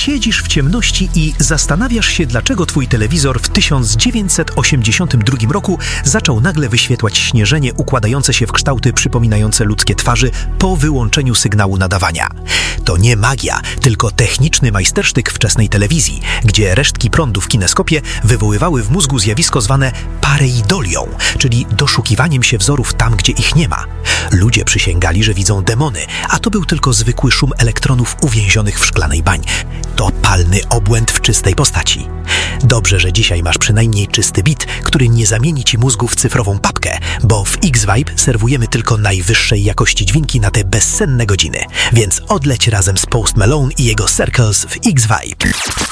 Siedzisz w ciemności i zastanawiasz się, dlaczego twój telewizor w 1982 roku zaczął nagle wyświetlać śnieżenie układające się w kształty przypominające ludzkie twarze po wyłączeniu sygnału nadawania. To nie magia, tylko techniczny majstersztyk wczesnej telewizji, gdzie resztki prądu w kineskopie wywoływały w mózgu zjawisko zwane pareidolią, czyli doszukiwaniem się wzorów tam, gdzie ich nie ma. Ludzie przysięgali, że widzą demony, a to był tylko zwykły szum elektronów uwięzionych w szklanej bańce. To palny obłęd w czystej postaci. Dobrze, że dzisiaj masz przynajmniej czysty bit, który nie zamieni ci mózgu w cyfrową papkę, bo w X-Vibe serwujemy tylko najwyższej jakości dźwięki na te bezsenne godziny. Więc odleć razem z Post Malone i jego Circles w X-Vibe.